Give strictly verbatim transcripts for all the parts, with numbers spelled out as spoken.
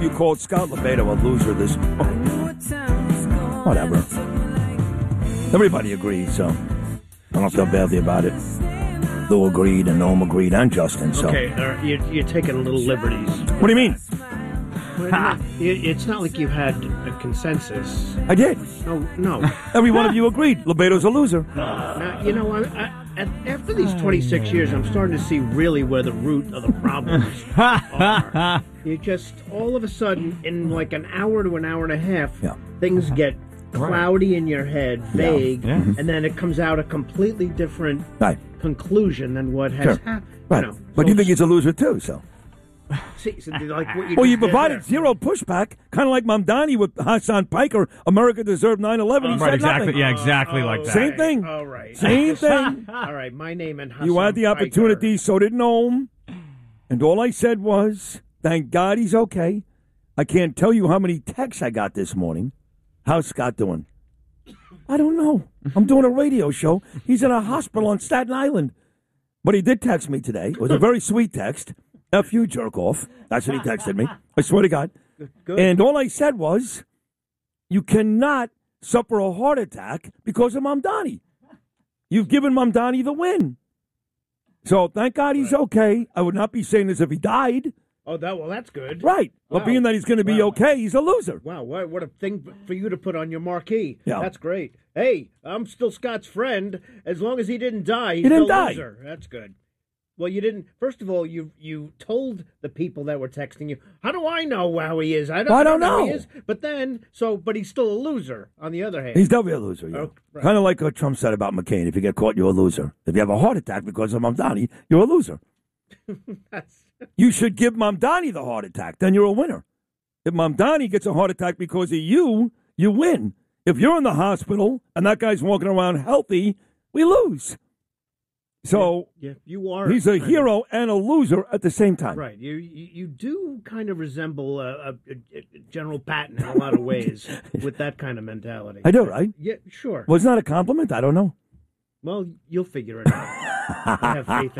You called Scott LeBedo a loser this morning. Whatever. Everybody agreed, so I don't feel badly about it. Lou agreed, and Noam agreed, and Justin. So. Okay, uh, you're, you're taking little liberties. What do you mean? It's not like you had a consensus. I did. No, no. Every one of you agreed. LeBedo's a loser. Now, you know, I, I, after these twenty-six years, I'm starting to see really where the root of the problems are. You just, all of a sudden, in like an hour to an hour and a half, yeah. things get cloudy in your head, vague, yeah. Yeah. and then it comes out a completely different right. conclusion than what has sure. happened. Right. You know, but so you think he's a loser, too, so... See, so like what you well, you did provided there. zero pushback, kind of like Mamdani with Hassan Piker. America deserved nine eleven. Oh, he right, said exactly. nothing. Yeah, exactly oh, like that. Same thing. All right. Same thing. All right, my name and Hassan You had the opportunity, Piker. so did Noam. And all I said was, thank God he's okay. I can't tell you how many texts I got this morning. How's Scott doing? I don't know. I'm doing a radio show. He's in a hospital on Staten Island. But he did text me today. It was a very sweet text. F you, jerk off. That's what he texted me. I swear to God. Good. And all I said was, you cannot suffer a heart attack because of Mamdani. You've given Mamdani the win. So thank God he's okay. I would not be saying this if he died. Oh, that well, that's good. Right. Wow. But being that he's going to be Wow. okay, he's a loser. Wow, what, what a thing for you to put on your marquee. Yeah. That's great. Hey, I'm still Scott's friend. As long as he didn't die, he's He didn't a die. loser. That's good. Well, you didn't. First of all, you you told the people that were texting you. How do I know how he is? I don't, I don't know. How know. he is. But then, so, but he's still a loser. On the other hand, He's definitely a loser. Yeah. Oh, right. Kind of like what Trump said about McCain. If you get caught, you're a loser. If you have a heart attack because of Mamdani, you're a loser. That's, You should give Mamdani the heart attack. Then you're a winner. If Mamdani gets a heart attack because of you, you win. If you're in the hospital and that guy's walking around healthy, we lose. So yeah, you are. he's a kind hero and a loser at the same time. Of, right. You, you you do kind of resemble uh, a, a, a General Patton in a lot of ways with that kind of mentality. I do, right? Yeah, sure. Was well, not a compliment? I don't know. Well, you'll figure it out. I have faith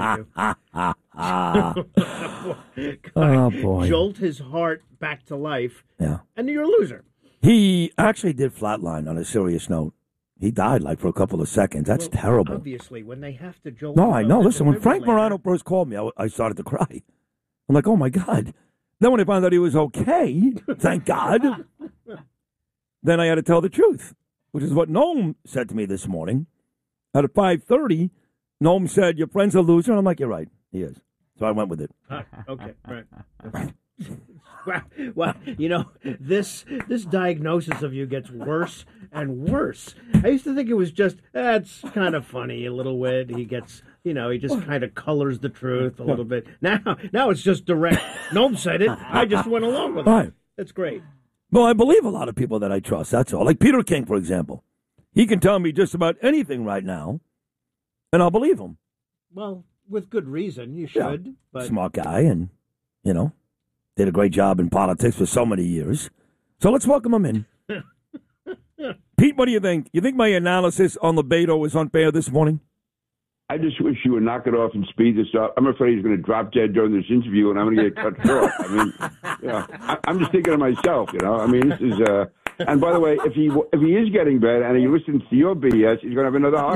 in you. Oh, boy. Jolt his heart back to life, Yeah. and you're a loser. He actually did flatline on a serious note. He died like for a couple of seconds. That's Well, terrible. Obviously, when they have to jolt. No, you I up know. the Listen, when Frank defibrillator- Morano first called me, I, I started to cry. I'm like, oh, my God. Then when I found out he was okay, thank God, then I had to tell the truth, which is what Noam said to me this morning. At five thirty, Noam said, your friend's a loser. And I'm like, you're right. He is. So I went with it. Huh, okay, right. Wow, wow, you know, this this diagnosis of you gets worse and worse. I used to think it was just, that's kind of funny, a little wit. He gets, you know, he just kind of colors the truth a little bit. Now, now it's just direct. Noam said it. I just went along with it. Right. That's great. Well, I believe a lot of people that I trust. That's all. Like Peter King, for example. He can tell me just about anything right now, and I'll believe him. Well, with good reason, you Yeah. should. But Smart guy, and, you know, did a great job in politics for so many years. So let's welcome him in. Pete, what do you think? You think my analysis on LeBedo was unfair this morning? I just wish you would knock it off and speed this up. I'm afraid he's going to drop dead during this interview, and I'm going to get cut short. I mean, yeah, I, I'm just thinking of myself, you know. I mean, this is. Uh, and by the way, if he if he is getting better and he listens to your B S, he's going to have another heart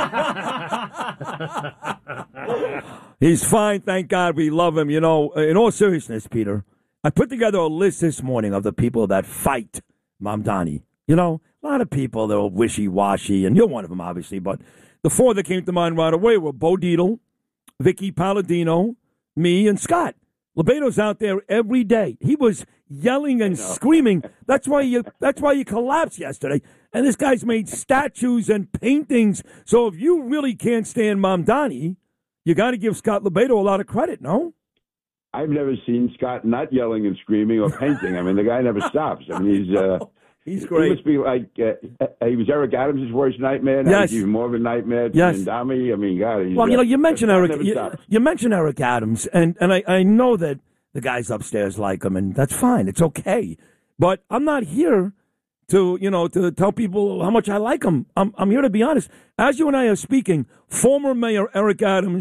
attack. He's fine, thank God. We love him. You know, in all seriousness, Peter, I put together a list this morning of the people that fight Mamdani. You know, a lot of people, they're wishy-washy, and you're one of them, obviously, but the four that came to mind right away were Bo Dietl, Vicky Palladino, me, and Scott. LeBedo's out there every day. He was yelling and screaming. That's why you that's why you collapsed yesterday. And this guy's made statues and paintings. So if you really can't stand Mamdani, you got to give Scott LeBedo a lot of credit, no? I've never seen Scott not yelling and screaming or painting. I mean, the guy never stops. I mean, he's uh, he's he great. must be like uh, he was Eric Adams' worst nightmare. Now Yes. he's even more of a nightmare. Yes. And Dami, I mean, God. He's, Well, you know, you uh, mentioned Scott Eric. never You, stops. you mentioned Eric Adams, and and I, I know that the guys upstairs like him, and that's fine. It's okay. But I'm not here to you know to tell people how much I like him. I'm I'm here to be honest. As you and I are speaking, former Mayor Eric Adams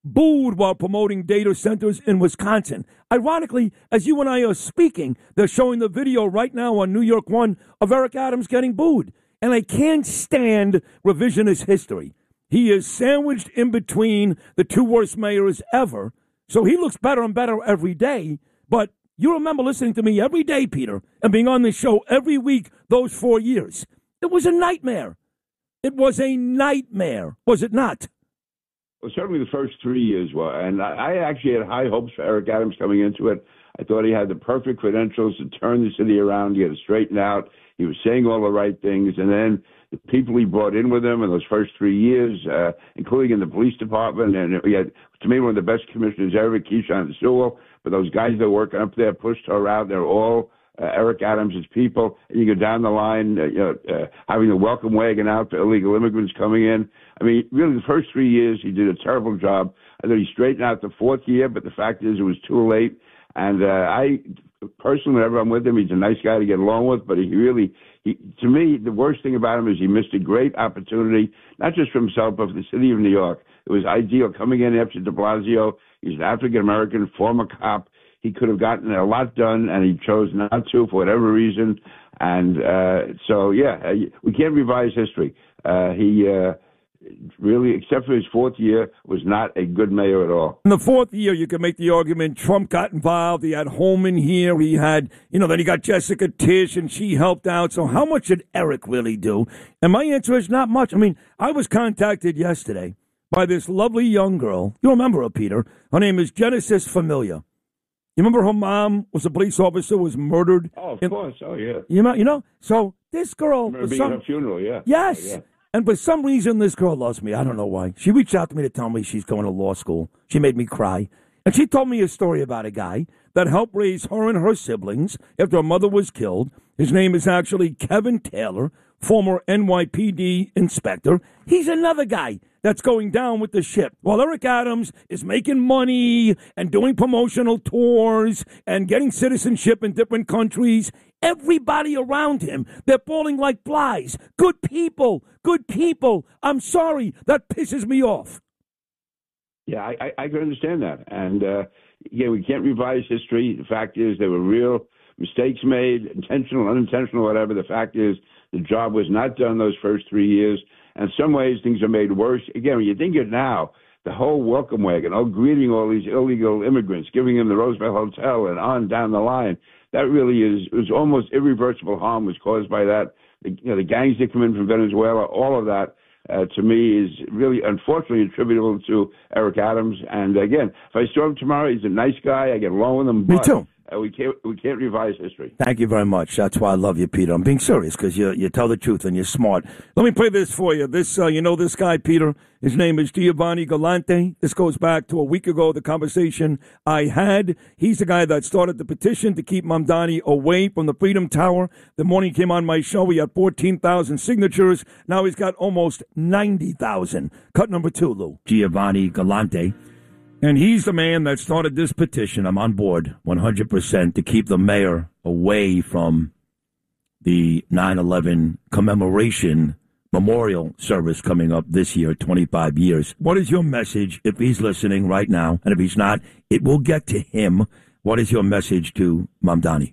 booed while promoting data centers in Wisconsin. Ironically, as you and I are speaking, they're showing the video right now on New York One of Eric Adams getting booed. And I can't stand revisionist history. He is sandwiched in between the two worst mayors ever, so he looks better and better every day. But you remember listening to me every day, Peter, and being on this show every week those four years. It was a nightmare. It was a nightmare, was it not? Well, certainly the first three years were. And I, I actually had high hopes for Eric Adams coming into it. I thought he had the perfect credentials to turn the city around, get it straightened out. He was saying all the right things. And then the people he brought in with him in those first three years, uh, including in the police department, and we had, to me, one of the best commissioners ever, Keechant Sewell. But those guys that were working up there pushed her out. They're all uh, Eric Adams' people. And you go down the line, uh, you know, uh, having the welcome wagon out for illegal immigrants coming in. I mean, really, the first three years, he did a terrible job. I thought he straightened out the fourth year, but the fact is it was too late. And uh, I personally, whenever I'm with him, he's a nice guy to get along with, but he really, he, to me, the worst thing about him is he missed a great opportunity, not just for himself, but for the city of New York. It was ideal coming in after de Blasio. He's an African-American, former cop. He could have gotten a lot done, and he chose not to for whatever reason. And uh, so, yeah, we can't revise history. Uh, he uh, really, except for his fourth year, was not a good mayor at all. In the fourth year, you can make the argument Trump got involved. He had Holman here. He had, you know, then he got Jessica Tisch, and she helped out. So how much did Eric really do? And my answer is not much. I mean, I was contacted yesterday by this lovely young girl. You remember her, Peter. Her name is Genesis Familia. You remember her mom was a police officer, was murdered? Oh, of in, course. Oh, yeah. You know, you know? So this girl... I remember being some, at her funeral, yeah. Yes. Oh, yeah. And for some reason, this girl loves me. I don't know why. She reached out to me to tell me she's going to law school. She made me cry. And she told me a story about a guy that helped raise her and her siblings after her mother was killed. His name is actually Kevin Taylor, former N Y P D inspector. He's another guy that's going down with the ship. While Eric Adams is making money and doing promotional tours and getting citizenship in different countries, everybody around him, they're falling like flies. Good people, good people. I'm sorry, that pisses me off. Yeah, I, I, I can understand that. And, uh, yeah, we can't revise history. The fact is there were real mistakes made, intentional, unintentional, whatever. The fact is the job was not done those first three years. And in some ways, things are made worse. Again, when you think of it now, the whole welcome wagon, oh, greeting all these illegal immigrants, giving them the Roosevelt Hotel and on down the line, that really is, was almost irreversible harm was caused by that. The, you know, the gangs that come in from Venezuela, all of that, uh, to me, is really unfortunately attributable to Eric Adams. And again, if I saw him tomorrow, he's a nice guy. I get along with him. Me but, too. Uh, we can't we can't revise history. Thank you very much. That's why I love you, Peter. I'm being serious because you you tell the truth and you're smart. Let me play this for you. This uh, you know this guy, Peter. His name is Giovanni Galante. This goes back to a week ago, the conversation I had. He's the guy that started the petition to keep Mamdani away from the Freedom Tower. The morning he came on my show, he had fourteen thousand signatures. Now he's got almost ninety thousand. Cut number two, Lou. Giovanni Galante. And he's the man that started this petition. I'm on board one hundred percent to keep the mayor away from the nine eleven commemoration memorial service coming up this year, twenty-five years. What is your message if he's listening right now? And if he's not, it will get to him. What is your message to Mamdani?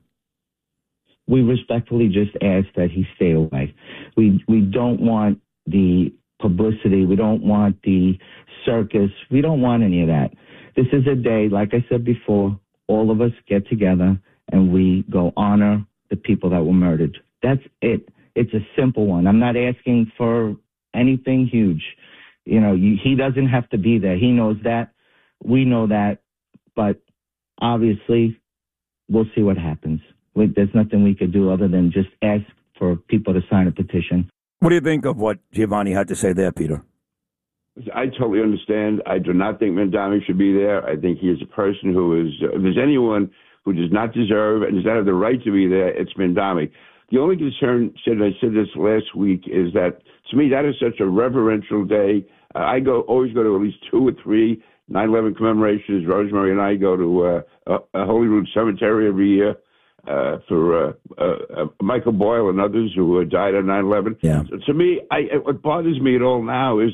We respectfully just ask that he stay away. We we don't want the publicity. We don't want the circus. We don't want any of that. This is a day, like I said before, all of us get together and we go honor the people that were murdered. That's it. It's a simple one. I'm not asking for anything huge. You know, you, he doesn't have to be there. He knows that. We know that. But obviously, we'll see what happens. We, there's nothing we could do other than just ask for people to sign a petition. What do you think of what Giovanni had to say there, Peter? I totally understand. I do not think Mamdani should be there. I think he is a person who is, uh, if there's anyone who does not deserve and does not have the right to be there, it's Mamdani. The only concern, said I said this last week, is that to me that is such a reverential day. Uh, I go always go to at least two or three nine eleven commemorations. Rosemary and I go to uh, a, a Holyrood Cemetery every year. Uh, for uh, uh, uh, Michael Boyle and others who uh, died on nine eleven. Yeah. So to me, I, what bothers me at all now is that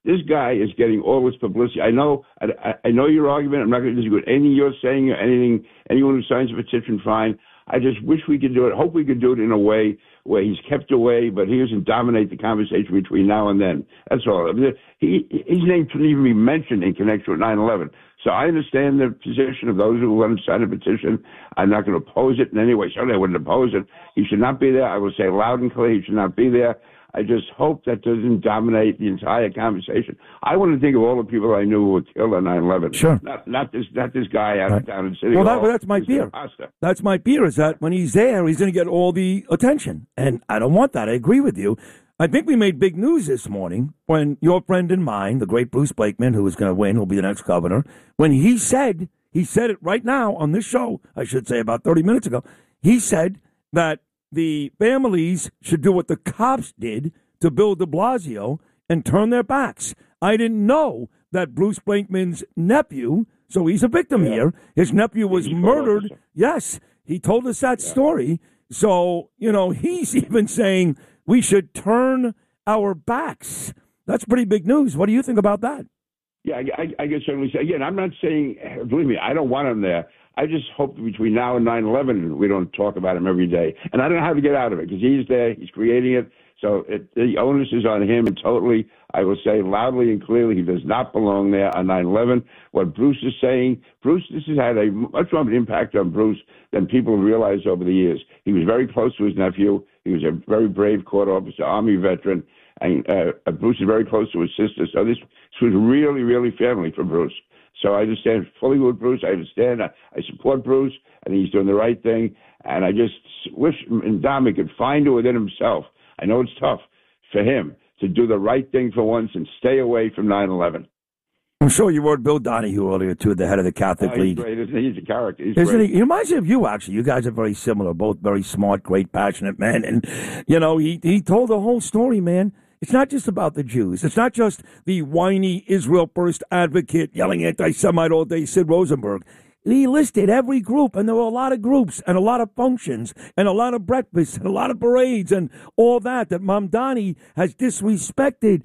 This guy is getting all this publicity. I know, I, I know your argument. I'm not going to disagree with anything you're saying or anything. Anyone who signs a petition, fine. I just wish we could do it. Hope we could do it in a way where he's kept away, but he doesn't dominate the conversation between now and then. That's all. I mean, he, his name shouldn't even be mentioned in connection with nine eleven. So I understand the position of those who want to sign a petition. I'm not going to oppose it in any way. Certainly I wouldn't oppose it. He should not be there. I will say loud and clear, he should not be there. I just hope that doesn't dominate the entire conversation. I want to think of all the people I knew who were killed on nine eleven. Sure. Not, not this not this guy out right. of town in City Well, Hall. that, that's my fear. That's my fear is that when he's there, he's going to get all the attention. And I don't want that. I agree with you. I think we made big news this morning when your friend and mine, the great Bruce Blakeman, who is going to win, who'll be the next governor, when he said, he said it right now on this show, I should say about thirty minutes ago, he said that the families should do what the cops did to Bill de Blasio and turn their backs. I didn't know that Bruce Blakeman's nephew, so he's a victim yeah. here, his nephew was murdered. Yes, he told us that yeah. story. So, you know, he's even saying we should turn our backs. That's pretty big news. What do you think about that? Yeah, I, I, I can certainly say. Again, I'm not saying, believe me, I don't want him there. I just hope between now and nine eleven we don't talk about him every day. And I don't know how to get out of it because he's there, he's creating it. So it, the onus is on him, and totally, I will say loudly and clearly, he does not belong there on nine eleven. What Bruce is saying, Bruce, this has had a much more of an impact on Bruce than people realize over the years. He was very close to his nephew. He was a very brave court officer, Army veteran, and uh, Bruce is very close to his sister. So this, this was really, really family for Bruce. So I understand fully with Bruce. I understand. I, I support Bruce. I think he's doing the right thing. And I just wish Ndami could find it within himself. I know it's tough for him to do the right thing for once and stay away from nine eleven. I'm sure you heard Bill Donahue earlier, too, the head of the Catholic oh, he's League. Great. He's a character. He's Isn't great. he? He reminds me of you, actually. You guys are very similar, both very smart, great, passionate men. And, you know, he, he told the whole story, man. It's not just about the Jews. It's not just the whiny Israel First advocate yelling anti-Semite all day, Sid Rosenberg. He listed every group, and there were a lot of groups and a lot of functions and a lot of breakfasts and a lot of parades and all that, that Mamdani has disrespected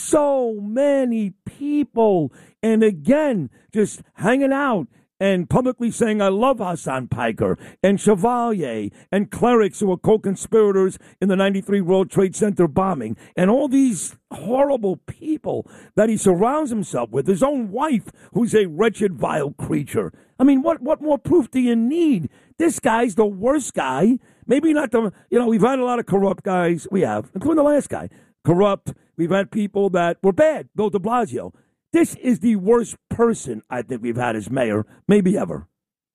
so many people. And again, just hanging out and publicly saying, I love Hassan Piker and Chevalier and clerics who were co-conspirators in the ninety-three World Trade Center bombing and all these horrible people that he surrounds himself with, his own wife, who's a wretched, vile creature. I mean, what, what more proof do you need? This guy's the worst guy. Maybe not the, you know, we've had a lot of corrupt guys. We have, including the last guy. Corrupt. We've had people that were bad. Bill de Blasio. This is the worst person I think we've had as mayor, maybe ever.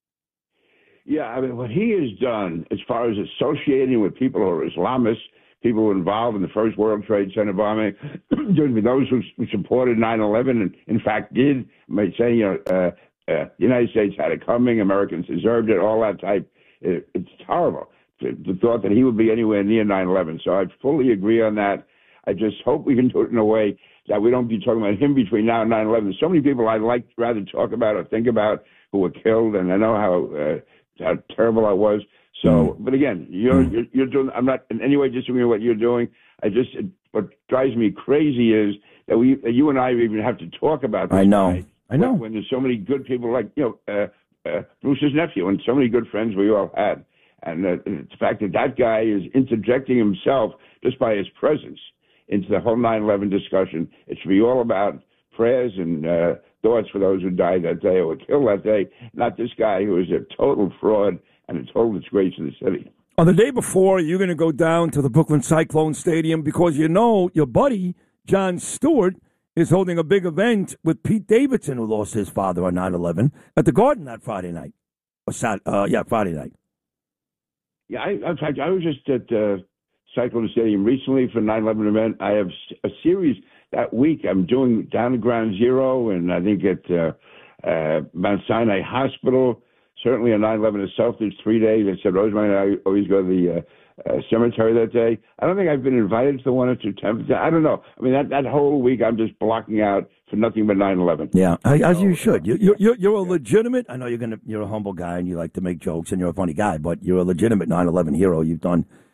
Yeah, I mean, what he has done as far as associating with people who are Islamists, people who were involved in the first World Trade Center bombing, those who supported nine eleven and, in fact, did, saying, you know, uh, uh, the United States had it coming, Americans deserved it, all that type. It, it's horrible, the, the thought that he would be anywhere near nine eleven. So I fully agree on that. I just hope we can do it in a way that we don't be talking about him between now and nine eleven. There's so many people I'd like to rather talk about or think about who were killed, and I know how uh, how terrible I was. So, mm. but again, you're, mm. you're you're doing. I'm not in any way disagreeing with what you're doing. I just it, what drives me crazy is that we that you and I even have to talk about this. I know. Guy I know. When, when there's so many good people like you know uh, uh, Bruce's nephew and so many good friends we all had, and uh, the fact that that guy is interjecting himself just by his presence into the whole nine eleven discussion. It should be all about prayers and uh, thoughts for those who died that day or were killed that day, not this guy who is a total fraud and a total disgrace to the city. On the day before, you're going to go down to the Brooklyn Cyclone Stadium because you know your buddy, Jon Stewart, is holding a big event with Pete Davidson, who lost his father on nine eleven, at the Garden that Friday night. Or Sat- uh, yeah, Friday night. Yeah, I, in fact, I was just at uh, Cyclone Stadium recently for nine eleven event. I have a series that week. I'm doing down at Ground Zero, and I think at uh, uh, Mount Sinai Hospital. Certainly on nine eleven itself, there's three days. I said Rosemary and I always go to the uh, uh, cemetery that day. I don't think I've been invited to the one or two temples. I don't know. I mean, that, that whole week I'm just blocking out for nothing but nine eleven. Yeah, as so, you should. You, you're you're, you're a yeah. legitimate. I know you're gonna. You're a humble guy and you like to make jokes and you're a funny guy, but you're a legitimate nine eleven hero. You've done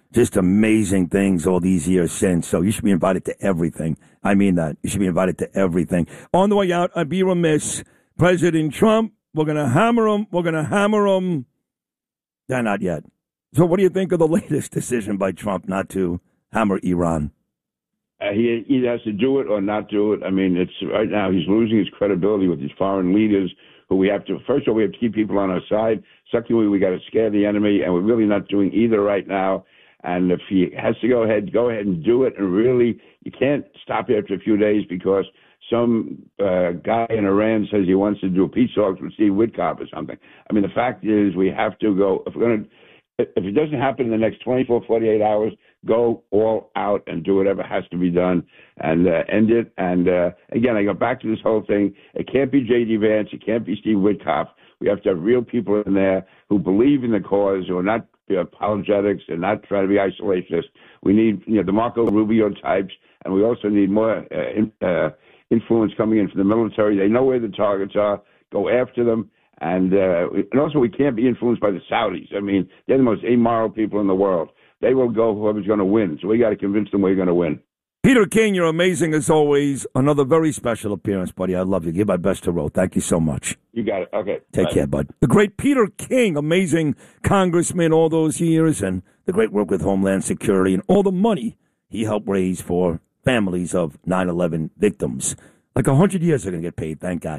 just amazing things all these years since. So you should be invited to everything. I mean that. You should be invited to everything. On the way out, I'd be remiss. President Trump, we're going to hammer him. We're going to hammer him. Yeah, not yet. So what do you think of the latest decision by Trump not to hammer Iran? Uh, he either has to do it or not do it. I mean, it's right now he's losing his credibility with these foreign leaders who we have to, first of all, we have to keep people on our side. Secondly, we got to scare the enemy, and we're really not doing either right now. And if he has to go ahead, go ahead and do it. And really, you can't stop after a few days because some uh, guy in Iran says he wants to do a peace talks with Steve Witkoff or something. I mean, the fact is we have to go, if we're going to, if it doesn't happen in the next twenty-four, forty-eight hours, go all out and do whatever has to be done and uh, end it. And uh, again, I go back to this whole thing. It can't be J D. Vance. It can't be Steve Witkoff. We have to have real people in there who believe in the cause, who are not uh, apologetics and not trying to be isolationist. We need, you know, the Marco Rubio types, and we also need more uh, in, uh, influence coming in from the military. They know where the targets are. Go after them. And uh, and also, we can't be influenced by the Saudis. I mean, they're the most amoral people in the world. They will go whoever's going to win. So we got to convince them we're going to win. Peter King, you're amazing as always. Another very special appearance, buddy. I love you. Give my best to Ro. Thank you so much. You got it. Okay. Take Bye. care, bud. The great Peter King, amazing congressman all those years, and the great work with Homeland Security and all the money he helped raise for families of nine eleven victims. Like a hundred years are going to get paid, thank God.